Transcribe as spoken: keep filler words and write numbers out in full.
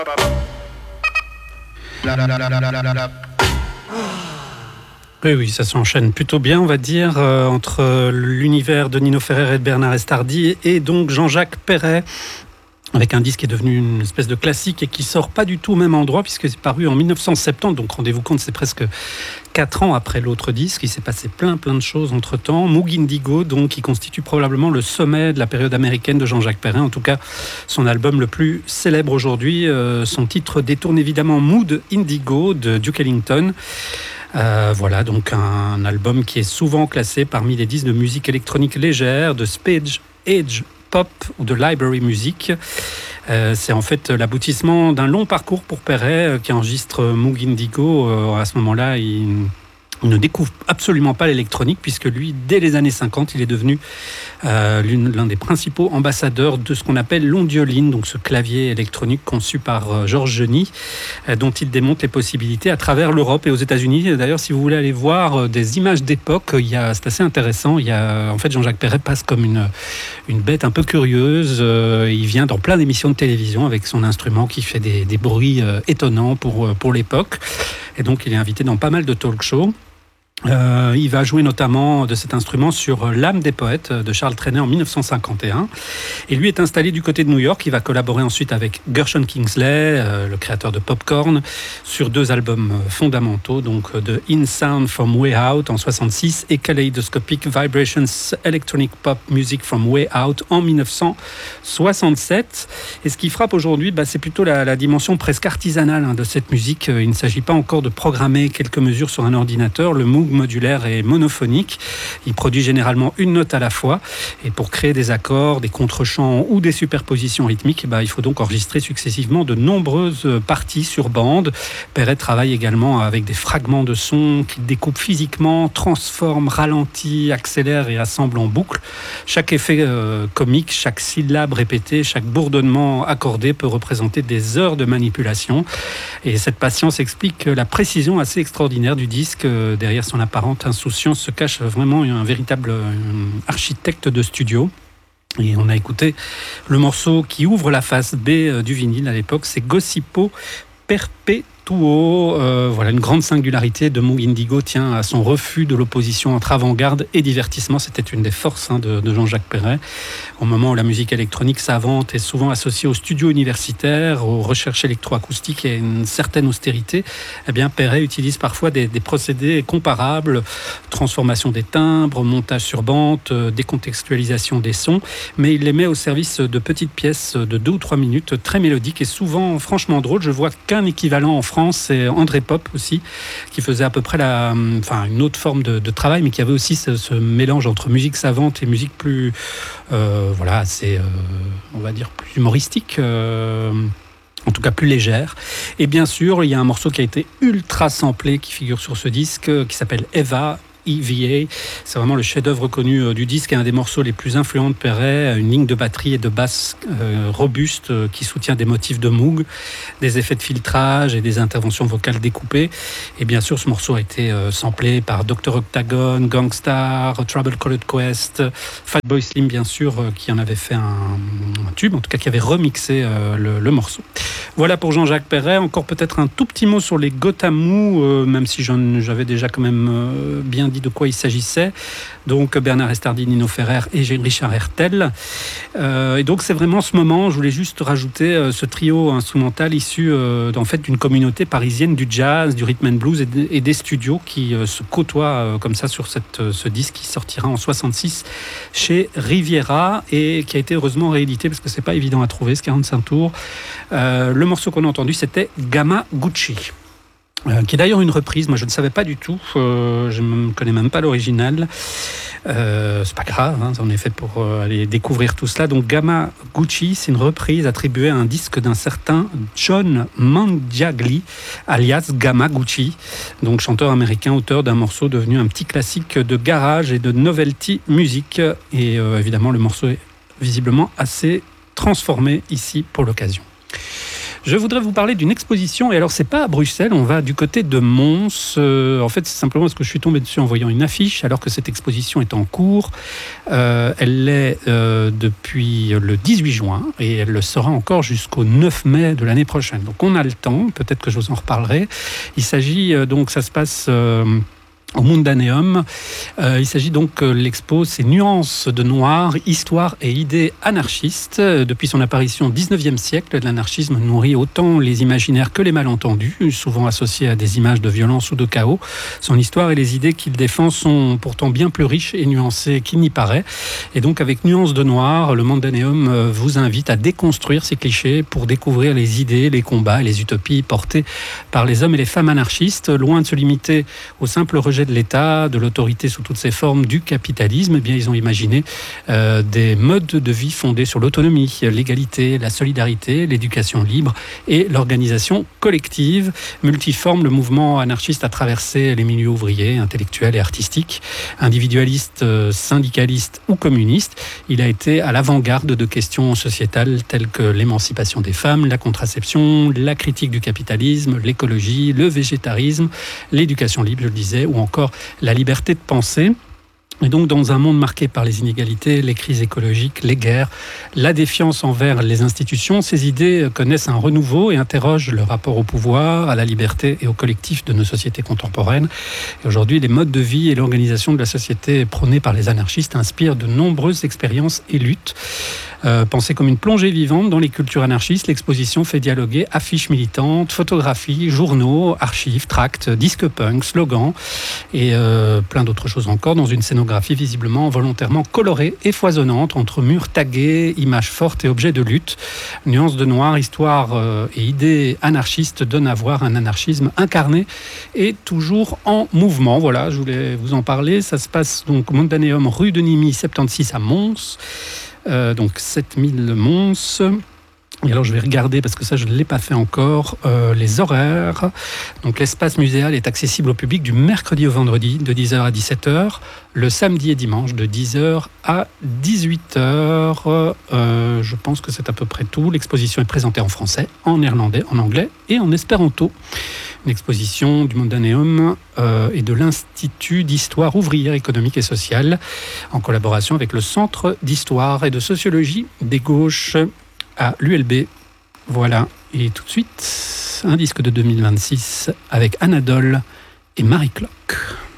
Oui, oui, ça s'enchaîne plutôt bien, on va dire, euh, entre l'univers de Nino Ferrer et de Bernard Estardi et donc Jean-Jacques Perret, avec un disque qui est devenu une espèce de classique et qui sort pas du tout au même endroit puisque c'est paru en dix-neuf cent soixante-dix, donc rendez-vous compte, c'est presque quatre ans après l'autre disque. Il s'est passé plein plein de choses entre-temps. Moog Indigo, donc, qui constitue probablement le sommet de la période américaine de Jean-Jacques Perret, en tout cas son album le plus célèbre aujourd'hui. Euh, son titre détourne évidemment Mood Indigo de Duke Ellington. Euh, voilà, donc un album qui est souvent classé parmi les disques de musique électronique légère, de Spage Age Pop ou de Library Music. Euh, c'est en fait l'aboutissement d'un long parcours pour Perret euh, qui enregistre Moog Indigo. Euh, à ce moment-là, il... Il ne découvre absolument pas l'électronique puisque lui, dès les années cinquante, il est devenu euh, l'un des principaux ambassadeurs de ce qu'on appelle l'ondioline, donc ce clavier électronique conçu par euh, Georges Geny, euh, dont il démontre les possibilités à travers l'Europe et aux États-Unis. D'ailleurs, si vous voulez aller voir euh, des images d'époque, il y a, c'est assez intéressant. Il y a, en fait, Jean-Jacques Perret passe comme une, une bête un peu curieuse. Euh, il vient dans plein d'émissions de télévision avec son instrument qui fait des, des bruits euh, étonnants pour, pour l'époque. Et donc, il est invité dans pas mal de talk-shows. Euh, il va jouer notamment de cet instrument sur L'âme des poètes de Charles Trenet en dix-neuf cent cinquante et un. Et lui est installé du côté de New York. Il va collaborer ensuite avec Gershon Kingsley, euh, le créateur de Popcorn, sur deux albums fondamentaux, donc de In Sound from Way Out en soixante-six et Kaleidoscopic Vibrations Electronic Pop Music from Way Out en dix-neuf cent soixante-sept. Et ce qui frappe aujourd'hui, bah, c'est plutôt la, la dimension presque artisanale hein, de cette musique. Il ne s'agit pas encore de programmer quelques mesures sur un ordinateur. Le Moog modulaire et monophonique. Il produit généralement une note à la fois. Et pour créer des accords, des contre-chants ou des superpositions rythmiques, bah, il faut donc enregistrer successivement de nombreuses parties sur bande. Perret travaille également avec des fragments de son qu'il découpe physiquement, transforme, ralentit, accélère et assemble en boucle. Chaque effet euh, comique, chaque syllabe répétée, chaque bourdonnement accordé peut représenter des heures de manipulation. Et cette patience explique la précision assez extraordinaire du disque. Euh, derrière son apparente insouciance se cache vraiment un véritable architecte de studio. Et on a écouté le morceau qui ouvre la face B du vinyle à l'époque, c'est Gossipo Perpetuo. Euh, voilà, une grande singularité de Moog Indigo tient à son refus de l'opposition entre avant-garde et divertissement. C'était une des forces hein, de, de Jean-Jacques Perret. Au moment où la musique électronique savante est souvent associée aux studios universitaires, aux recherches électroacoustiques et à une certaine austérité, eh bien Perret utilise parfois des, des procédés comparables, transformation des timbres, montage sur bande, décontextualisation des sons, mais il les met au service de petites pièces de deux ou trois minutes, très mélodiques et souvent franchement drôles. Je vois qu'un équivalent en France, c'est André Pop aussi, qui faisait à peu près la, enfin, une autre forme de, de travail, mais qui avait aussi ce, ce mélange entre musique savante et musique plus, euh, voilà, assez, euh, on va dire, plus humoristique, euh, en tout cas plus légère. Et bien sûr, il y a un morceau qui a été ultra samplé, qui figure sur ce disque, qui s'appelle Eva, E V A. C'est vraiment le chef-d'œuvre connu du disque et un des morceaux les plus influents de Perret. Une ligne de batterie et de basse euh, robuste euh, qui soutient des motifs de Moog, des effets de filtrage et des interventions vocales découpées. Et bien sûr, ce morceau a été euh, samplé par docteur Octagon, Gangstar, Trouble Colored Quest, Fatboy Slim, bien sûr, euh, qui en avait fait un, un tube, en tout cas qui avait remixé euh, le, le morceau. Voilà pour Jean-Jacques Perret. Encore peut-être un tout petit mot sur les Gotamou, euh, même si j'en, j'avais déjà quand même euh, bien dit de quoi il s'agissait. Donc Bernard Estardi, Nino Ferrer et Richard Hertel. Euh, et donc c'est vraiment ce moment, je voulais juste rajouter euh, ce trio instrumental issu euh, en fait d'une communauté parisienne du jazz, du rhythm and blues et, de, et des studios qui euh, se côtoient euh, comme ça sur cette, euh, ce disque qui sortira en soixante-six chez Riviera et qui a été heureusement réédité parce que c'est pas évident à trouver ce quarante-cinq tours. Euh, le morceau qu'on a entendu c'était Gamma Gucci. Euh, qui est d'ailleurs une reprise, moi je ne savais pas du tout, euh, je ne connais même pas l'original, euh, c'est pas grave, hein, on est fait pour euh, aller découvrir tout cela. Donc Gamma Gucci, c'est une reprise attribuée à un disque d'un certain John Mangiagli, alias Gamma Gucci, donc chanteur américain, auteur d'un morceau devenu un petit classique de garage et de novelty music, et euh, évidemment le morceau est visiblement assez transformé ici pour l'occasion. Je voudrais vous parler d'une exposition, et alors c'est pas à Bruxelles, on va du côté de Mons. Euh, en fait, c'est simplement parce que je suis tombé dessus en voyant une affiche, alors que cette exposition est en cours. Euh, elle l'est euh, depuis le dix-huit juin, et elle le sera encore jusqu'au neuf mai de l'année prochaine. Donc on a le temps, peut-être que je vous en reparlerai. Il s'agit, euh, donc ça se passe... Euh, au Mundaneum. Euh, il s'agit donc, euh, l'expo, c'est Nuances de noir, histoire et idées anarchistes. Euh, depuis son apparition au dix-neuvième siècle, l'anarchisme nourrit autant les imaginaires que les malentendus, souvent associés à des images de violence ou de chaos. Son histoire et les idées qu'il défend sont pourtant bien plus riches et nuancées qu'il n'y paraît. Et donc, avec Nuances de noir, le Mundaneum euh, vous invite à déconstruire ces clichés pour découvrir les idées, les combats et les utopies portées par les hommes et les femmes anarchistes, loin de se limiter au simple rejet de l'État, de l'autorité sous toutes ses formes, du capitalisme. Eh bien, ils ont imaginé euh, des modes de vie fondés sur l'autonomie, l'égalité, la solidarité, l'éducation libre et l'organisation collective. Multiforme, le mouvement anarchiste a traversé les milieux ouvriers, intellectuels et artistiques, individualistes, syndicalistes ou communistes. Il a été à l'avant-garde de questions sociétales telles que l'émancipation des femmes, la contraception, la critique du capitalisme, l'écologie, le végétarisme, l'éducation libre, je le disais, ou encore la liberté de penser. Et donc, dans un monde marqué par les inégalités, les crises écologiques, les guerres, la défiance envers les institutions, ces idées connaissent un renouveau et interrogent le rapport au pouvoir, à la liberté et au collectif de nos sociétés contemporaines. Et aujourd'hui, les modes de vie et l'organisation de la société prônée par les anarchistes inspirent de nombreuses expériences et luttes. Euh, pensée comme une plongée vivante dans les cultures anarchistes, l'exposition fait dialoguer affiches militantes, photographies, journaux, archives, tracts, disques punk, slogans et euh, plein d'autres choses encore dans une scénographie visiblement volontairement colorée et foisonnante entre murs tagués, images fortes et objets de lutte. Nuances de noir, histoire euh, et idées anarchistes donnent à voir un anarchisme incarné et toujours en mouvement. Voilà, je voulais vous en parler. Ça se passe donc au Mundaneum, rue de Nimy, soixante-seize à Mons. Euh, donc sept mille Mons. Et alors je vais regarder, parce que ça je ne l'ai pas fait encore, euh, les horaires. Donc l'espace muséal est accessible au public du mercredi au vendredi de dix heures à dix-sept heures, le samedi et dimanche de dix heures à dix-huit heures. Euh, je pense que c'est à peu près tout. L'exposition est présentée en français, en néerlandais, en anglais et en espéranto. Une exposition du Mundaneum euh, et de l'Institut d'histoire ouvrière, économique et sociale, en collaboration avec le Centre d'histoire et de sociologie des gauches à l'U L B. Voilà, et tout de suite, un disque de deux mille vingt-six avec Anadole et Marie Clock.